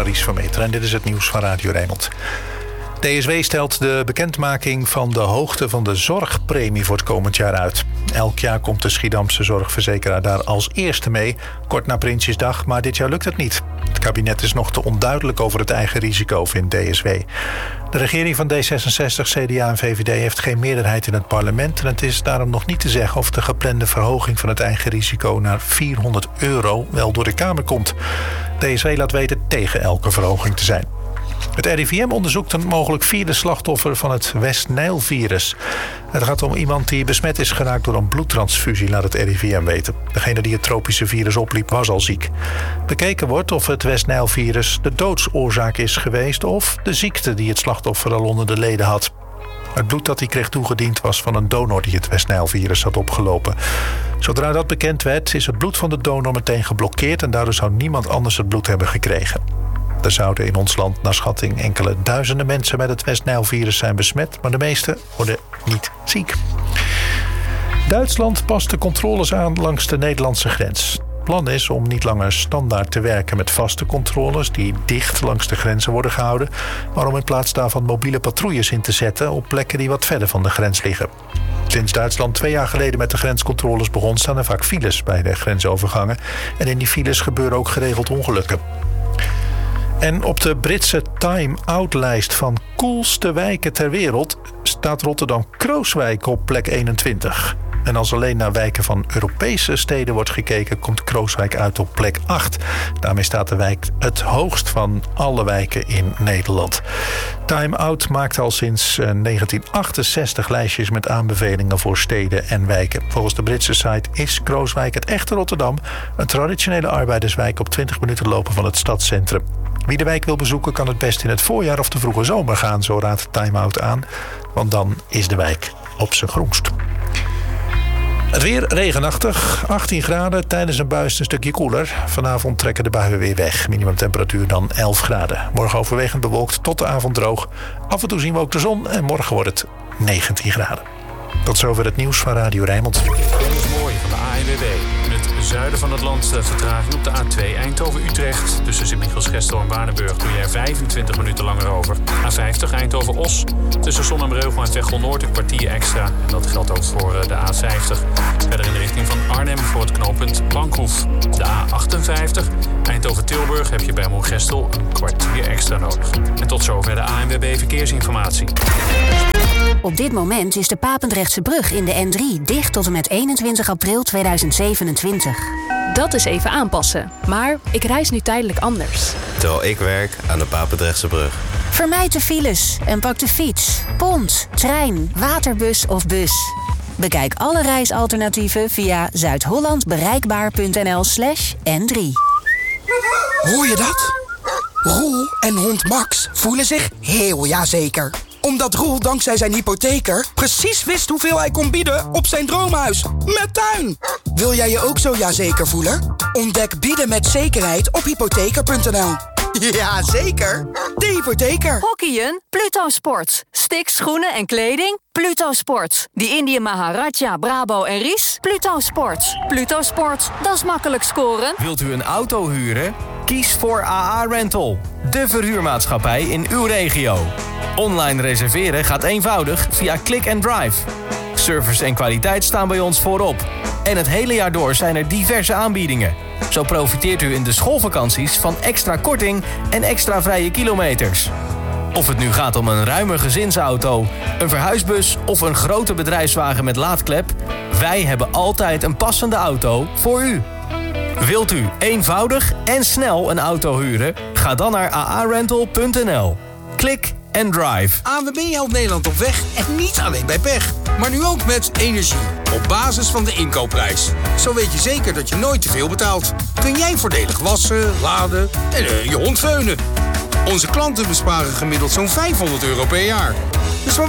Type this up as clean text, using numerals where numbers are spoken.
Maurice Vermeter en dit is het nieuws van Radio Rijnmond. DSW stelt de bekendmaking van de hoogte van de zorgpremie voor het komend jaar uit. Elk jaar komt de Schiedamse zorgverzekeraar daar als eerste mee, kort na Prinsjesdag, maar dit jaar lukt het niet. Het kabinet is nog te onduidelijk over het eigen risico, vindt DSW. De regering van D66, CDA en VVD heeft geen meerderheid in het parlement en het is daarom nog niet te zeggen of de geplande verhoging van het eigen risico naar €400 wel door de Kamer komt. DSW laat weten tegen elke verhoging te zijn. Het RIVM onderzoekt een mogelijk vierde slachtoffer van het West-Nijl-virus. Het gaat om iemand die besmet is geraakt door een bloedtransfusie, laat het RIVM weten. Degene die het tropische virus opliep was al ziek. Bekeken wordt of het West-Nijl-virus de doodsoorzaak is geweest of de ziekte die het slachtoffer al onder de leden had. Het bloed dat hij kreeg toegediend was van een donor die het West-Nijl-virus had opgelopen. Zodra dat bekend werd, is het bloed van de donor meteen geblokkeerd en daardoor zou niemand anders het bloed hebben gekregen. Er zouden in ons land naar schatting enkele duizenden mensen met het West-Nijl-virus zijn besmet, maar de meeste worden niet ziek. Duitsland past de controles aan langs de Nederlandse grens. Het plan is om niet langer standaard te werken met vaste controles die dicht langs de grenzen worden gehouden, maar om in plaats daarvan mobiele patrouilles in te zetten op plekken die wat verder van de grens liggen. Sinds Duitsland 2 jaar geleden met de grenscontroles begon, staan er vaak files bij de grensovergangen en in die files gebeuren ook geregeld ongelukken. En op de Britse Time-out-lijst van coolste wijken ter wereld staat Rotterdam-Krooswijk op plek 21. En als alleen naar wijken van Europese steden wordt gekeken, komt Krooswijk uit op plek 8. Daarmee staat de wijk het hoogst van alle wijken in Nederland. Time Out maakt al sinds 1968 lijstjes met aanbevelingen voor steden en wijken. Volgens de Britse site is Krooswijk het echte Rotterdam, een traditionele arbeiderswijk op 20 minuten lopen van het stadscentrum. Wie de wijk wil bezoeken kan het best in het voorjaar of de vroege zomer gaan, zo raadt Time Out aan. Want dan is de wijk op zijn groenst. Het weer regenachtig, 18 graden, tijdens een bui is het een stukje koeler. Vanavond trekken de buien weer weg, minimumtemperatuur dan 11 graden. Morgen overwegend bewolkt tot de avond droog. Af en toe zien we ook de zon en morgen wordt het 19 graden. Tot zover het nieuws van Radio Rijnmond. Dennis Mooi van de ANWB. In het zuiden van het land vertraging op de A2 Eindhoven-Utrecht. Tussen Sint-Michiels-Gestel en Waardenburg doe je er 25 minuten langer over. A50 Eindhoven-Os. Tussen Zonnebreugel en Veghel-Noord een kwartier extra. En dat geldt ook voor de A50. Verder in de richting van Arnhem voor het knooppunt Bankhoef. De A58 Eindhoven-Tilburg heb je bij Moergestel een kwartier extra nodig. En tot zover de ANWB Verkeersinformatie. Op dit moment is de Papendrechtse brug in de N3 dicht tot en met 21 april 2027. Dat is even aanpassen. Maar ik reis nu tijdelijk anders. Terwijl ik werk aan de Papendrechtse brug. Vermijd de files en pak de fiets, pont, trein, waterbus of bus. Bekijk alle reisalternatieven via zuidhollandbereikbaar.nl/N3. Hoor je dat? Roel en hond Max voelen zich heel jazeker. Omdat Roel dankzij zijn hypotheker precies wist hoeveel hij kon bieden op zijn droomhuis. Met tuin! Wil jij je ook zo jazeker voelen? Ontdek bieden met zekerheid op hypotheker.nl. Ja, zeker. De hypotheker. Hockeyen? Pluto Sports. Sticks, schoenen en kleding? Pluto Sports. Die Indië Maharaja, Brabo en Ries? Pluto Sports. Pluto Sports, dat is makkelijk scoren. Wilt u een auto huren? Kies voor AA Rental. De verhuurmaatschappij in uw regio. Online reserveren gaat eenvoudig via Click and Drive. Service en kwaliteit staan bij ons voorop. En het hele jaar door zijn er diverse aanbiedingen. Zo profiteert u in de schoolvakanties van extra korting en extra vrije kilometers. Of het nu gaat om een ruime gezinsauto, een verhuisbus of een grote bedrijfswagen met laadklep, wij hebben altijd een passende auto voor u. Wilt u eenvoudig en snel een auto huren? Ga dan naar aarental.nl. Klik en drive. ANWB helpt Nederland op weg en niet alleen bij pech. Maar nu ook met energie. Op basis van de inkoopprijs. Zo weet je zeker dat je nooit te veel betaalt. Kun jij voordelig wassen, laden en je hond veunen. Onze klanten besparen gemiddeld zo'n €500 per jaar. Dus